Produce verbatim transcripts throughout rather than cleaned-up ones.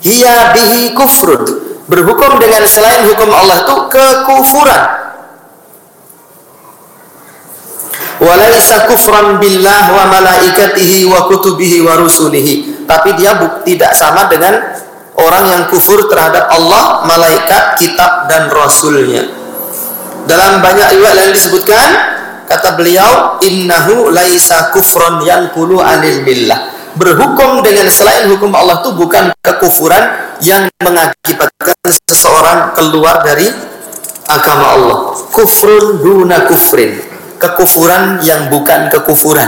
hiya bihi kufrun. Berhukum dengan selain hukum Allah itu kekufuran. Walaysa kufran billah wa malaikatihi wa kutubihi wa rusulihi. Tapi dia tidak sama dengan orang yang kufur terhadap Allah, malaikat, kitab dan rasulnya. Dalam banyak riwayat lain disebutkan, kata beliau, innahu laisa kufran yanqulu anil millah. Berhukum dengan selain hukum Allah itu bukan kekufuran yang mengakibatkan seseorang keluar dari agama Allah. Kufrun duna kufrin, kekufuran yang bukan kekufuran,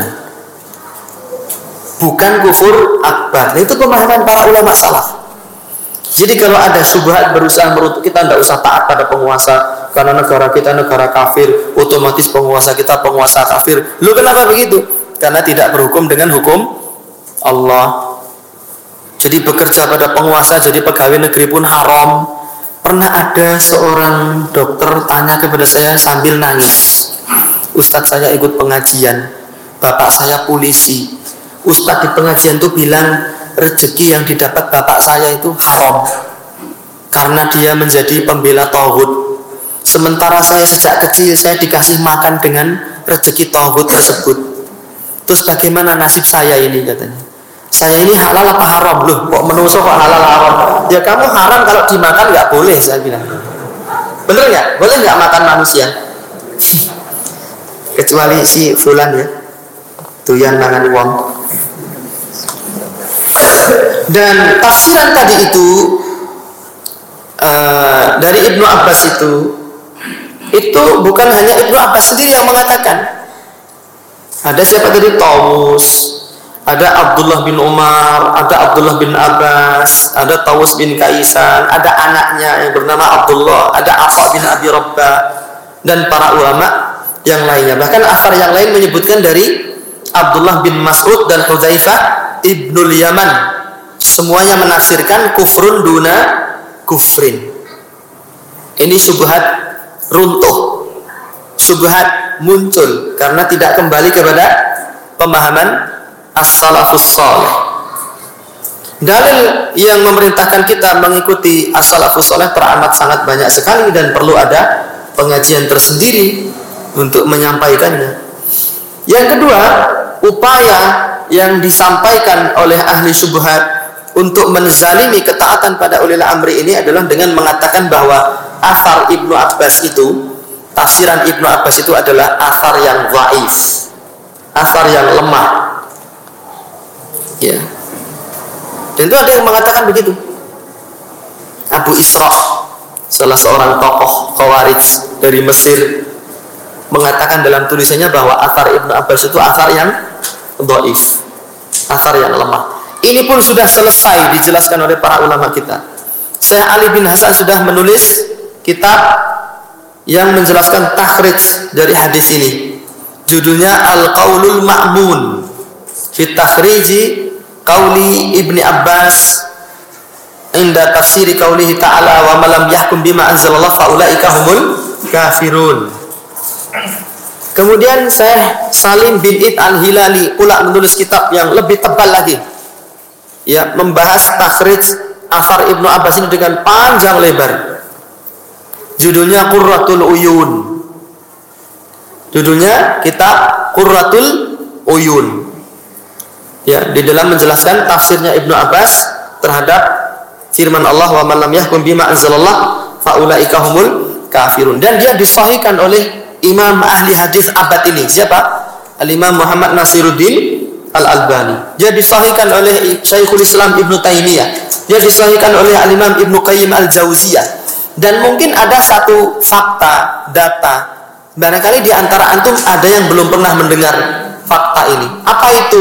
bukan kufur akbar. Nah, itu pemahaman para ulama salaf. Jadi kalau ada syubhat berusaha merutuk kita, tidak usah taat pada penguasa karena negara kita negara kafir, otomatis penguasa kita penguasa kafir. Lu kenapa begitu? Karena tidak berhukum dengan hukum Allah. Jadi bekerja pada penguasa, jadi pegawai negeri pun haram. Pernah ada seorang dokter tanya kepada saya sambil nangis, Ustadz, saya ikut pengajian, bapak saya polisi. Ustadz di pengajian itu bilang rezeki yang didapat bapak saya itu haram karena dia menjadi pembela tauhid. Sementara saya sejak kecil saya dikasih makan dengan rezeki tauhid tersebut. Terus bagaimana nasib saya ini, katanya. Saya ini halal apa haram? Loh, kok menusuk kok halal haram? Ya kamu haram kalau dimakan nggak boleh, saya bilang. Bener nggak? Boleh nggak makan manusia? Kecuali si fulan ya, tuyan mangan wong. Dan tafsiran tadi itu uh, dari Ibnu Abbas itu itu bukan hanya Ibnu Abbas sendiri yang mengatakan. Ada siapa tadi? Tawus, ada Abdullah bin Umar, ada Abdullah bin Abbas, ada Tawus bin Kaisan, ada anaknya yang bernama Abdullah, ada Atha bin Abi Rabbah, dan para ulama yang lainnya. Bahkan asar yang lain menyebutkan dari Abdullah bin Mas'ud dan Hudzaifah ibnul Yaman. Semuanya menafsirkan kufrun duna kufrin. Ini syubhat runtuh, syubhat muncul karena tidak kembali kepada pemahaman as-salafus salih. Dalil yang memerintahkan kita mengikuti as-salafus salih teramat sangat banyak sekali dan perlu ada pengajian tersendiri untuk menyampaikannya. Yang kedua, upaya yang disampaikan oleh ahli syubhat untuk menzalimi ketaatan pada ulil amri ini adalah dengan mengatakan bahwa athar Ibnu Abbas itu, tafsiran Ibnu Abbas itu adalah athar yang dhaif, athar yang lemah. Ya. Dan itu ada yang mengatakan begitu. Abu Isra, salah seorang tokoh Khawarij dari Mesir, mengatakan dalam tulisannya bahwa athar Ibnu Abbas itu athar yang dhaif, athar yang lemah. Ini pun sudah selesai dijelaskan oleh para ulama kita. Syekh Ali bin Hasan sudah menulis kitab yang menjelaskan takhrij dari hadis ini. Judulnya Al-Qaulul Ma'mun fi takhriji qauli Ibni Abbas inda tafsiri qaulihi ta'ala wa man lam yahkum bima anzalallah fa ulaika humul kafirun. Kemudian Syekh Salim bin Id Al-Hilali pula menulis kitab yang lebih tebal lagi, ya, membahas takhrij athar Ibnu Abbas ini dengan panjang lebar. Judulnya Qurratul Uyun. Judulnya kitab Qurratul Uyun. Ya, di dalam menjelaskan tafsirnya Ibnu Abbas terhadap firman Allah wa man lam yahkum bima anzalallah fa ulaika humul kafirun. Dan dia disahihkan oleh Imam ahli hadis abad ini. Siapa? Al-Imam Muhammad Nasiruddin Al-Albani. Dia disahihkan oleh Syekhul Islam Ibnu Taimiyah. Dia disahihkan oleh Al-Imam Ibnu Qayyim Al-Jauziyah. Dan mungkin ada satu fakta, data, barangkali di antara antum ada yang belum pernah mendengar fakta ini. Apa itu?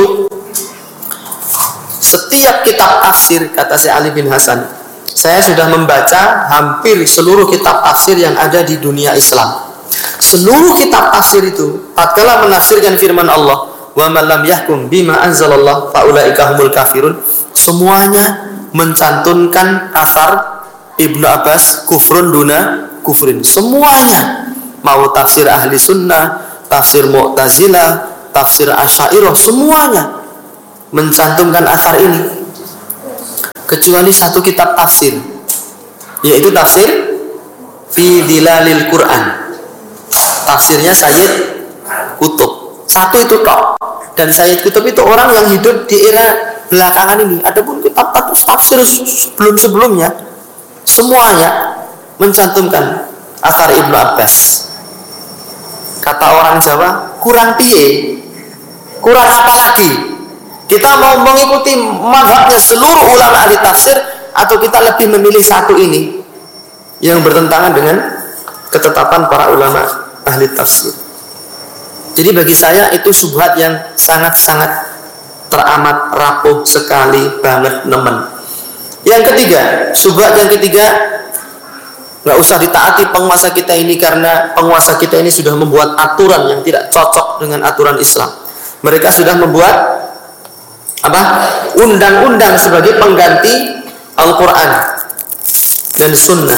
Setiap kitab tafsir, kata Syekh Ali bin Hasan, saya sudah membaca hampir seluruh kitab tafsir yang ada di dunia Islam. Seluruh kitab tafsir itu tatkala menafsirkan firman Allah wa man lam yahkum bima anzalallah fa ulaika humul kafirun, semuanya mencantumkan athar Ibnu Abbas kufrun duna kufrin. Semuanya, mau tafsir ahli sunnah, tafsir Mu'tazilah, tafsir Asy'ariyah, semuanya mencantumkan athar ini. kecuali satu kitab tafsir, yaitu tafsir Fi Dhilalil Quran. Tafsirnya Sayyid Qutb. Satu itu tok. Dan Sayyid Qutb itu orang yang hidup di era belakangan ini. Adapun kitab tafsir sebelum-sebelumnya semuanya mencantumkan asar Ibnu Abbas. Kata orang Jawa, kurang piye? Kurang apa lagi? Kita mau mengikuti mazhabnya seluruh ulama ahli tafsir, atau kita lebih memilih satu ini yang bertentangan dengan ketetapan para ulama ahli tafsir. Jadi bagi saya itu syubhat yang sangat-sangat teramat rapuh sekali banget nemen. Yang ketiga, syubhat yang ketiga, nggak usah ditaati penguasa kita ini karena penguasa kita ini sudah membuat aturan yang tidak cocok dengan aturan Islam. Mereka sudah membuat apa? Undang-undang sebagai pengganti Al-Quran dan Sunnah.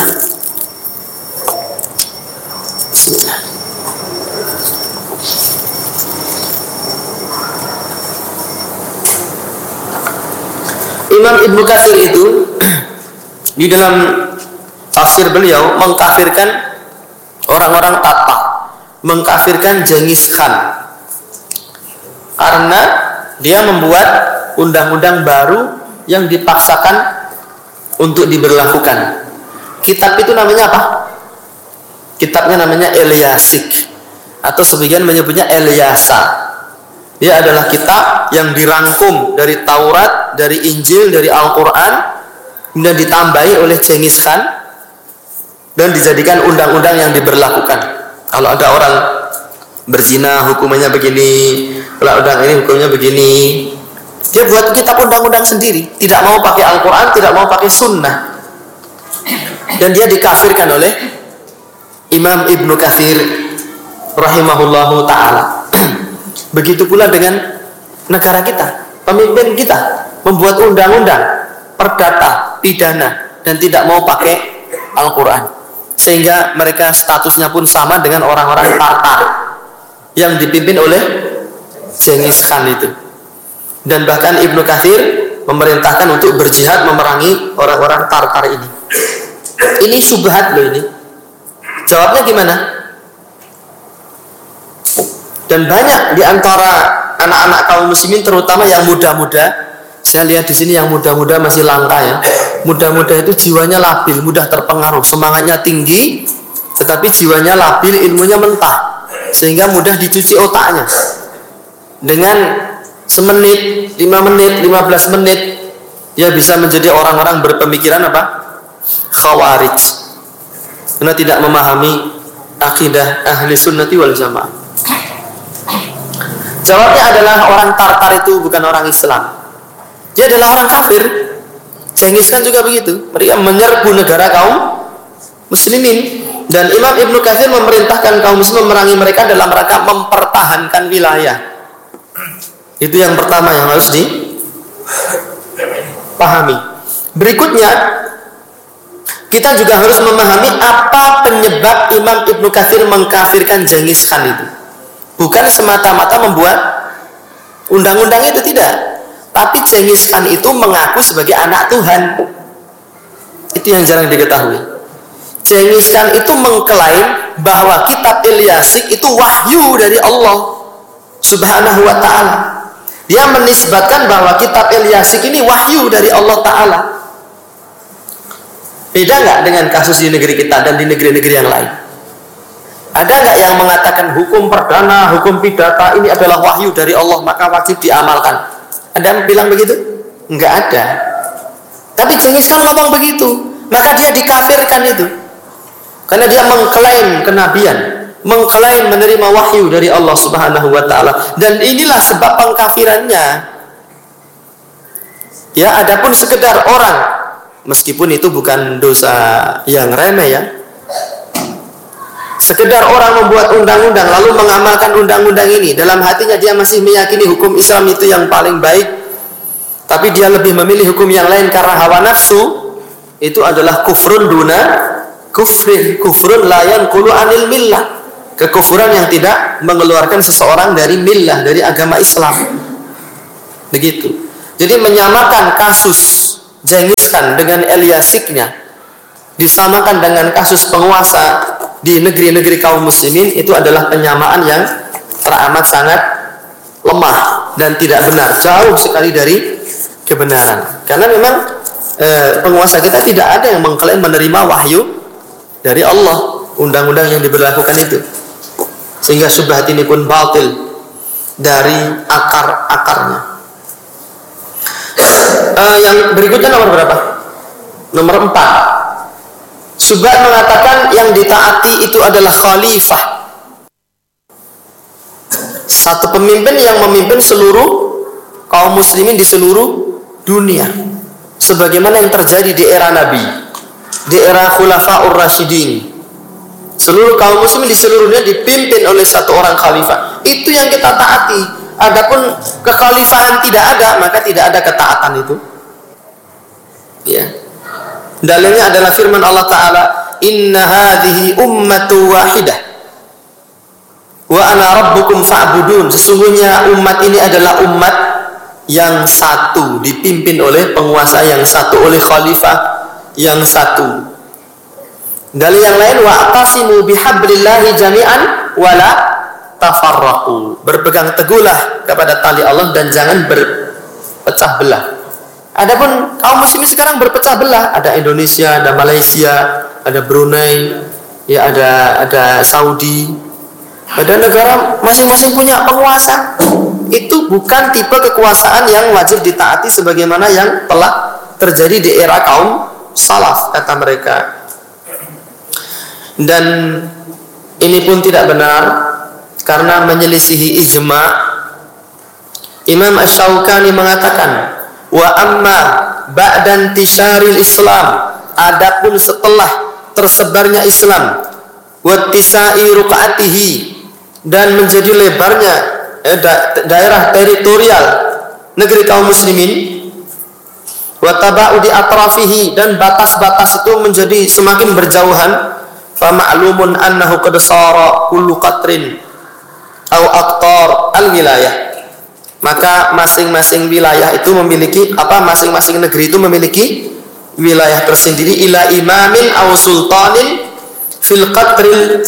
Bismillah. Imam Ibnu Katsir itu di dalam tafsir beliau mengkafirkan orang-orang Tatar, mengkafirkan Genghis Khan karena dia membuat undang-undang baru yang dipaksakan untuk diberlakukan. Kitab itu namanya apa? Kitabnya namanya Elyasik, atau sebagian menyebutnya Elyasa. Dia adalah kitab yang dirangkum dari Taurat, dari Injil, dari Al-Quran, kemudian ditambahi oleh Genghis Khan dan dijadikan undang-undang yang diberlakukan. Kalau ada orang berzina hukumannya begini, kalau undang ini hukumnya begini. Dia buat kitab undang-undang sendiri, tidak mau pakai Al-Quran, tidak mau pakai Sunnah, dan dia dikafirkan oleh Imam Ibnu Katsir rahimahullahu ta'ala. Begitu pula dengan negara kita, pemimpin kita membuat undang-undang perdata, pidana, dan tidak mau pakai Al-Quran, sehingga mereka statusnya pun sama dengan orang-orang Tartar yang dipimpin oleh Genghis Khan itu. Dan bahkan Ibnu Katsir memerintahkan untuk berjihad memerangi orang-orang Tartar ini. Ini syubhat loh ini. Jawabnya gimana? Dan banyak di antara anak-anak kaum muslimin, terutama yang muda-muda. Saya lihat di sini yang muda-muda masih langka ya. Muda-muda itu jiwanya labil, mudah terpengaruh, semangatnya tinggi, tetapi jiwanya labil, ilmunya mentah, sehingga mudah dicuci otaknya. Dengan semenit, lima menit, lima belas menit, dia bisa menjadi orang-orang berpemikiran apa? Khawarij, karena tidak memahami akidah ahli sunnati wal jamaah. Jawabnya adalah orang Tartar itu bukan orang Islam, dia adalah orang kafir. Genghis Khan juga begitu, mereka menyerbu negara kaum muslimin, dan Imam Ibnu Katsir memerintahkan kaum muslim memerangi mereka dalam rangka mempertahankan wilayah. Itu yang pertama yang harus dipahami. Berikutnya, kita juga harus memahami apa penyebab Imam Ibnu Katsir mengkafirkan Genghis Khan itu. Bukan semata-mata membuat undang-undang itu, tidak. Tapi Genghis Khan itu mengaku sebagai anak Tuhan. Itu yang jarang diketahui. Genghis Khan itu mengklaim bahwa kitab Elyasik itu wahyu dari Allah Subhanahu wa ta'ala. Dia menisbatkan bahwa kitab Elyasik ini wahyu dari Allah Ta'ala. Beda nggak dengan kasus di negeri kita dan di negeri-negeri yang lain? Ada nggak yang mengatakan hukum perdana, hukum pidata ini adalah wahyu dari Allah, maka wajib diamalkan? Ada yang bilang begitu? Nggak ada. Tapi Genghis Khan ngomong begitu, maka dia dikafirkan itu. Karena dia mengklaim kenabian, mengklaim menerima wahyu dari Allah Subhanahu wa ta'ala. Dan inilah sebab pengkafirannya. Ya, adapun sekedar orang, meskipun itu bukan dosa yang remeh ya, sekedar orang membuat undang-undang lalu mengamalkan undang-undang ini, dalam hatinya dia masih meyakini hukum Islam itu yang paling baik, tapi dia lebih memilih hukum yang lain karena hawa nafsu, itu adalah kufrun duna kufrin, kufrun la yanqulu anil millah, kekufuran yang tidak mengeluarkan seseorang dari millah, dari agama Islam. Begitu. Jadi menyamakan kasus jenguskan dengan Elyasiknya, disamakan dengan kasus penguasa di negeri-negeri kaum muslimin, itu adalah penyamaan yang teramat sangat lemah dan tidak benar, jauh sekali dari kebenaran. Karena memang eh, penguasa kita tidak ada yang mengklaim menerima wahyu dari Allah, undang-undang yang diberlakukan itu, sehingga syubhat ini pun batil dari akar-akarnya. Eh, yang berikutnya nomor berapa? Nomor empat. Syubhat mengatakan yang ditaati itu adalah khalifah, satu pemimpin yang memimpin seluruh kaum muslimin di seluruh dunia, sebagaimana yang terjadi di era Nabi, di era Khulafaur Rasyidin. Seluruh kaum muslimin di seluruh dunia dipimpin oleh satu orang khalifah. Itu yang kita taati. Adapun kekhalifahan tidak ada, maka tidak ada ketaatan itu. Ya. Dalilnya adalah firman Allah Ta'ala, inna hadhihi ummatu wahidah wa ana rabbukum fa'budun. Sesungguhnya umat ini adalah umat yang satu, dipimpin oleh penguasa yang satu, oleh khalifah yang satu. Dalil yang lain, wa'tasimu bihablillahi jami'an wala tafarraqu. Berpegang teguhlah kepada tali Allah dan jangan berpecah belah. Adapun kaum muslimin sekarang berpecah belah, ada Indonesia, ada Malaysia, ada Brunei, ya ada ada Saudi. Ada negara masing-masing punya penguasa. Itu bukan tipe kekuasaan yang wajib ditaati sebagaimana yang telah terjadi di era kaum salaf, kata mereka. Dan ini pun tidak benar karena menyelisihi ijma. Imam Asy-Syaukani mengatakan, wa amma ba'dan intisyaril Islam, adapun setelah tersebarnya Islam, wa tisai ruqatihi, dan menjadi lebarnya eh, da daerah teritorial negeri kaum muslimin, wa taba'udi atrafihi, dan batas-batas itu menjadi semakin berjauhan, fa ma'lumun annahu qad sara kullu qatrin au aqtar al-wilayah. Maka masing-masing wilayah itu memiliki apa? Masing-masing negeri itu memiliki wilayah tersendiri, ila imamin aw sultanin fil qatril,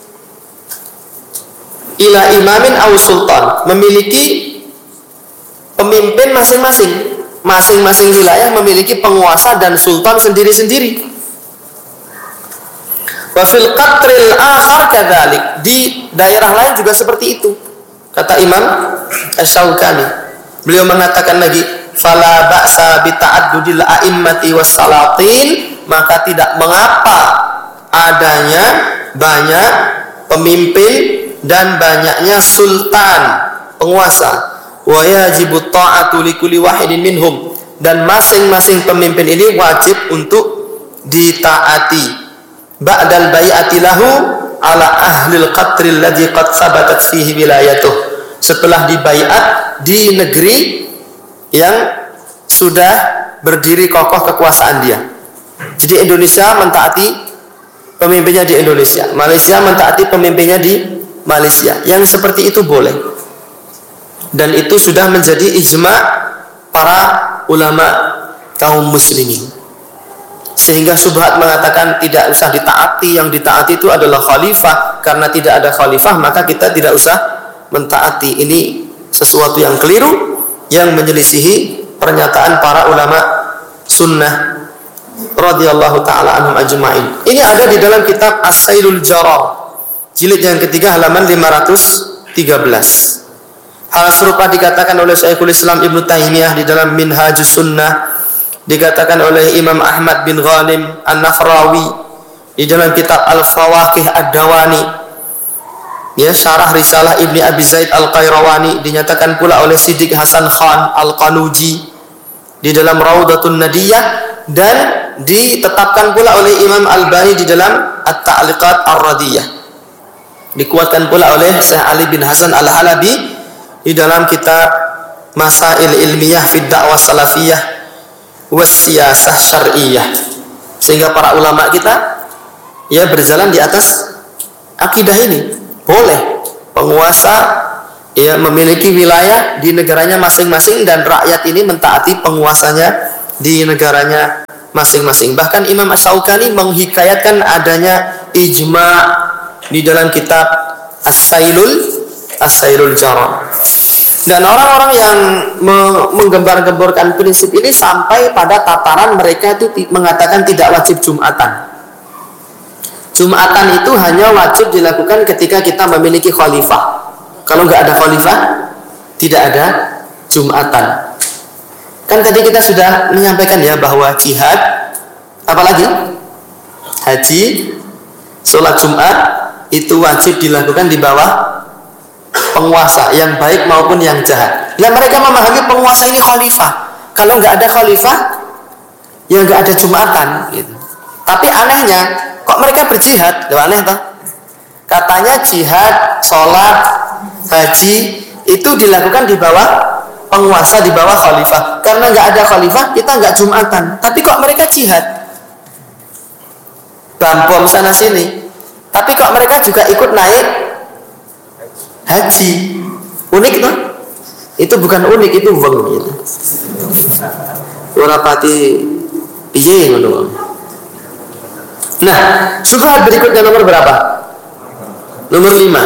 ila imamin aw sultan, memiliki pemimpin masing-masing. Masing-masing wilayah memiliki penguasa dan sultan sendiri-sendiri. Wa fil qatril akhar kadzalik, di daerah lain juga seperti itu. Kata Imam Asy-Syaukani, beliau mengatakan lagi, fala ba'sa bi ta'addudil a'immati was salatin, maka tidak mengapa adanya banyak pemimpin dan banyaknya sultan, penguasa. Wa yajibu ta'atu likulli wahidin minhum, dan masing-masing pemimpin ini wajib untuk ditaati. Ba'dal bai'ati lahu ala ahlil qatril ladzi qad sabatat fihi wilayatuh, setelah dibaiat di negeri yang sudah berdiri kokoh kekuasaan dia. Jadi Indonesia mentaati pemimpinnya di Indonesia, Malaysia mentaati pemimpinnya di Malaysia. Yang seperti itu boleh, dan itu sudah menjadi ijma para ulama kaum muslimin. Sehingga syubhat mengatakan tidak usah ditaati, yang ditaati itu adalah khalifah. Karena tidak ada khalifah, maka kita tidak usah mentaati. Ini sesuatu yang keliru, yang menyelisihi pernyataan para ulama sunnah radhiyallahu ta'ala anhum ajma'in. Ini ada di dalam kitab As-Sailul Jarar, jilid yang ketiga, halaman lima ratus tiga belas. Hal serupa dikatakan oleh Syekhul Islam Ibnu Taimiyah di dalam Minhajus Sunnah, dikatakan oleh Imam Ahmad bin Ghanim An-Nafrawi di dalam kitab Al-Fawaqih Ad-Dawani, ya, syarah risalah Ibni Abi Zaid Al-Qayrawani, dinyatakan pula oleh Siddiq Hasan Khan Al-Qanuji di dalam Raudatun Nadiyah, dan ditetapkan pula oleh Imam Al-Bani di dalam At-Ta'liqat Ar-Radiyah, dikuatkan pula oleh Syekh Ali bin Hasan Al-Halabi di dalam kitab Masail Ilmiyah fi Da'wah Salafiyah wasiyasah syar'iyah. Sehingga para ulama kita ya berjalan di atas akidah ini. Boleh penguasa ya memiliki wilayah di negaranya masing-masing, dan rakyat ini mentaati penguasanya di negaranya masing-masing. Bahkan Imam Asy-Syaukani menghikayatkan adanya ijma di dalam kitab As-Sailul As-Sailul Jarrah. Dan orang-orang yang menggembar-gemborkan prinsip ini sampai pada tataran mereka itu mengatakan tidak wajib Jumatan. Jumatan itu hanya wajib dilakukan ketika kita memiliki khalifah. Kalau nggak ada khalifah, tidak ada Jumatan. Kan tadi kita sudah menyampaikan ya bahwa jihad, apalagi haji, sholat Jumat itu wajib dilakukan di bawah penguasa yang baik maupun yang jahat. Nah, mereka memahami penguasa ini khalifah. Kalau nggak ada khalifah, ya nggak ada Jumatan. Gitu. Tapi anehnya, kok mereka berjihad? Loh, aneh toh? Katanya jihad, sholat, haji itu dilakukan di bawah penguasa, di bawah khalifah. Karena nggak ada khalifah, kita nggak Jumatan. Tapi kok mereka jihad? Bam-bom sana sini. Tapi kok mereka juga ikut naik haji? Unik tuh? Itu bukan unik, itu weng gitu. Ora pati piye ngono. Nah, syubhat berikutnya nomor berapa? Nomor lima.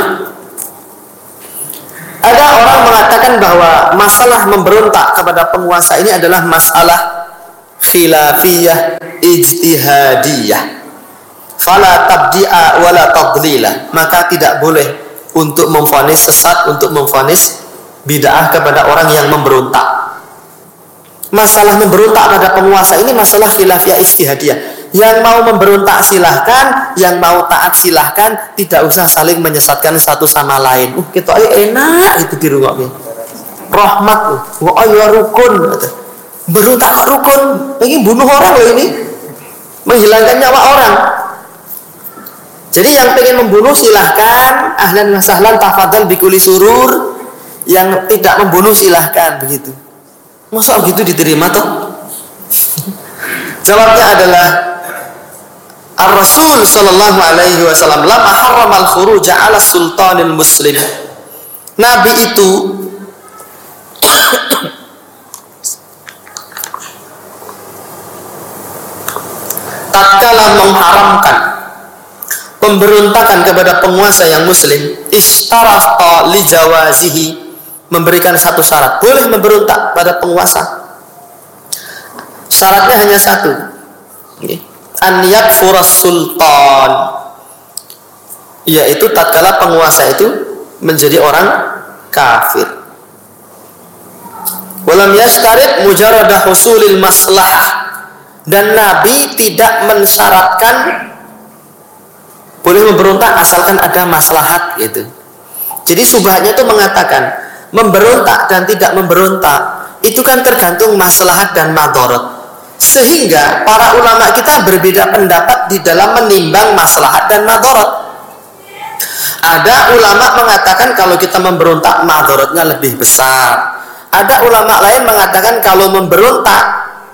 Ada orang mengatakan bahwa masalah memberontak kepada penguasa ini adalah masalah khilafiyah ijtihadiyah. Fala tabdi'a wala tadlila. Maka tidak boleh untuk memvonis sesat, untuk memvonis bid'ah kepada orang yang memberontak. Masalah memberontak pada penguasa ini masalah khilafiyah ijtihadiyah. Yang mau memberontak silahkan, yang mau taat silahkan, tidak usah saling menyesatkan satu sama lain. Uh, kita enak itu di rumah ini. Rahmat, wah ayo rukun. Berontak kok rukun? Ini bunuh orang loh ini, menghilangkan nyawa orang. Jadi yang pengen membunuh silahkan, ahlan wa sahlan, tafadhal bikuli surur. Yang tidak membunuh silahkan, begitu. Masa begitu diterima toh? Jawabnya adalah Ar-Rasul sallallahu alaihi wasallam lama harramal khuruja ala sultanil muslim. Nabi itu tatkala mengharamkan pemberontakan kepada penguasa yang muslim, istarafta li jawazihi, memberikan satu syarat, boleh memberontak pada penguasa. Syaratnya hanya satu, an yakfuras sultan, yaitu tatkala penguasa itu menjadi orang kafir. Walam yashtarit mujarrada husulil maslahah, dan Nabi tidak mensyaratkan boleh memberontak asalkan ada maslahat gitu. Jadi subhatnya itu mengatakan memberontak dan tidak memberontak itu kan tergantung maslahat dan madarat. Sehingga para ulama kita berbeda pendapat di dalam menimbang maslahat dan madarat. Ada ulama mengatakan kalau kita memberontak madaratnya lebih besar. Ada ulama lain mengatakan kalau memberontak,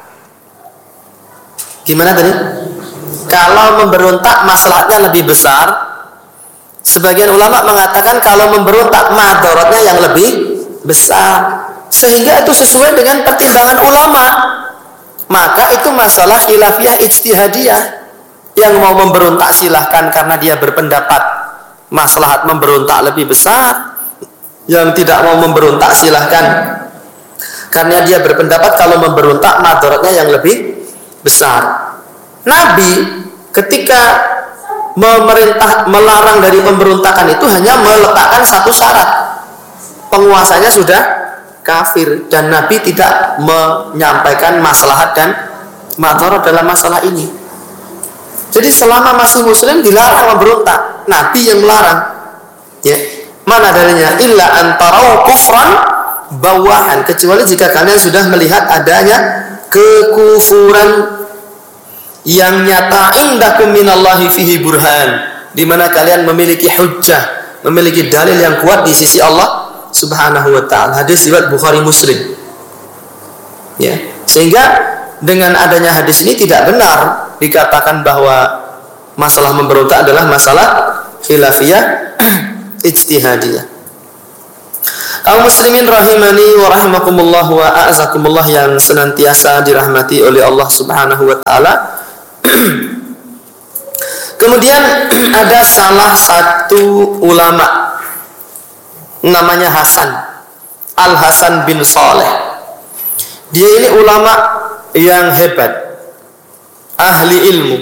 gimana tadi? Kalau memberontak maslahatnya lebih besar. Sebagian ulama mengatakan kalau memberontak madaratnya yang lebih besar. Sehingga itu sesuai dengan pertimbangan ulama. Maka itu masalah khilafiyah ijtihadiyah. Yang mau memberontak silahkan karena dia berpendapat maslahat memberontak lebih besar. Yang tidak mau memberontak silahkan karena dia berpendapat kalau memberontak madaratnya yang lebih besar. Nabi ketika memerintah melarang dari pemberontakan itu hanya meletakkan satu syarat, penguasanya sudah kafir, dan Nabi tidak menyampaikan maslahat dan madarat dalam masalah ini. Jadi selama masih muslim dilarang memberontak, Nabi yang melarang. Ya, mana dalilnya? Illa antarau kufran bawahan, kecuali jika kalian sudah melihat adanya kekufuran yang nyata, indakum minallahi fihi burhan, di mana kalian memiliki hujjah, memiliki dalil yang kuat di sisi Allah Subhanahu wa taala. Hadis riwayat Bukhari Muslim. Ya, sehingga dengan adanya hadis ini tidak benar dikatakan bahwa masalah memberontak adalah masalah khilafiyah ijtihadiyah. Kaum muslimin rahimani wa rahimakumullah wa a'azakumullah yang senantiasa dirahmati oleh Allah Subhanahu wa taala. Kemudian ada salah satu ulama namanya Hasan, Al-Hasan bin Saleh. Dia ini ulama yang hebat, ahli ilmu,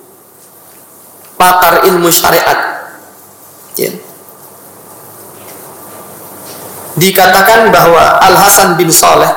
pakar ilmu syariat, ya. Dikatakan bahwa Al-Hasan bin Saleh,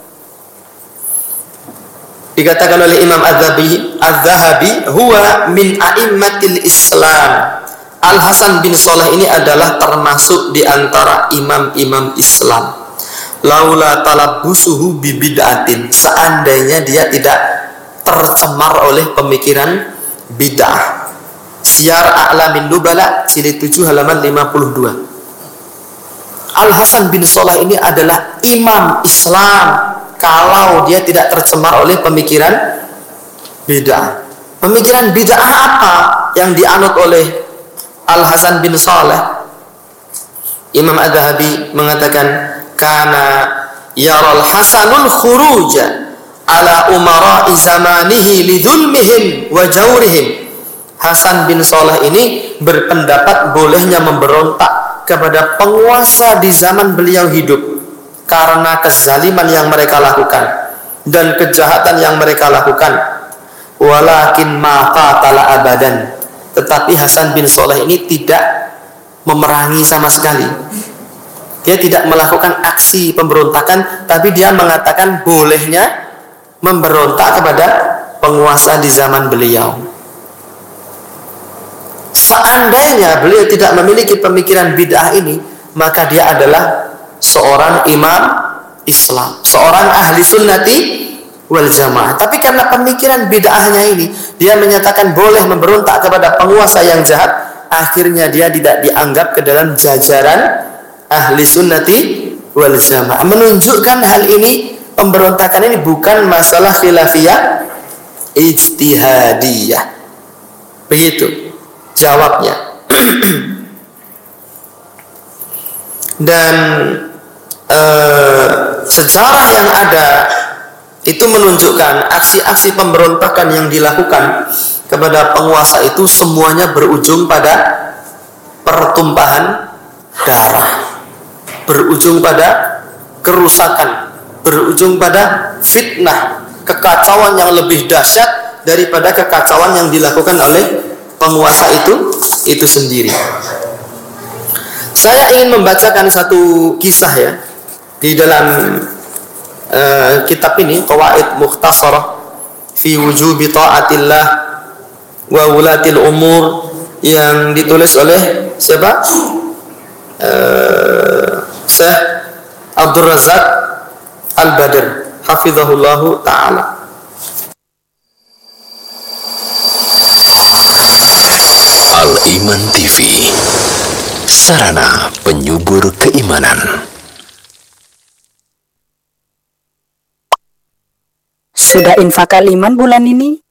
dikatakan oleh Imam Az-Zahabi, Az-Zahabi huwa min a'immatil Islam. Al-Hasan bin Saleh ini adalah termasuk di antara imam-imam Islam. Laula talabbusuhu bi bid'atin, seandainya dia tidak tercemar oleh pemikiran bid'ah. Syiar A'lamin Nubala jilid tujuh halaman lima puluh dua. Al-Hasan bin Saleh ini adalah imam Islam kalau dia tidak tercemar oleh pemikiran bid'ah. Pemikiran bid'ah apa yang dianut oleh Al-Hasan bin Saleh? Imam Az-Zahabi mengatakan, kana yaral Hasanul khuruj ala umara'i zamanihi lidzulmihim wa jawrihim. Hasan bin Saleh ini berpendapat bolehnya memberontak kepada penguasa di zaman beliau hidup karena kezaliman yang mereka lakukan dan kejahatan yang mereka lakukan. Walakin ma qatala abadan, tetapi Hasan bin Saleh ini tidak memerangi sama sekali. Dia tidak melakukan aksi pemberontakan, tapi dia mengatakan bolehnya memberontak kepada penguasa di zaman beliau. Seandainya beliau tidak memiliki pemikiran bid'ah ini, maka dia adalah seorang imam Islam, seorang ahli sunnati wal jamaah. Tapi karena pemikiran bid'ahnya ini, dia menyatakan boleh memberontak kepada penguasa yang jahat, akhirnya dia tidak dianggap ke dalam jajaran ahli sunnati wal jamaah. Menunjukkan hal ini, pemberontakan ini bukan masalah khilafiyah, ijtihadiyah. Begitu jawabnya. Dan uh, sejarah yang ada itu menunjukkan aksi-aksi pemberontakan yang dilakukan kepada penguasa itu semuanya berujung pada pertumpahan darah, berujung pada kerusakan, berujung pada fitnah, kekacauan yang lebih dahsyat daripada kekacauan yang dilakukan oleh penguasa itu itu sendiri. Saya ingin membacakan satu kisah ya di dalam uh, kitab ini, Qawaid Mukhtasarah fi wujubi ta'atillah wa wulatil umur, yang ditulis oleh siapa? Uh, Syekh Abdul Razak Al-Badr hafizahullahu ta'ala. Al-Iman T V, sarana penyubur keimanan. Sudah infak Al-Iman bulan ini?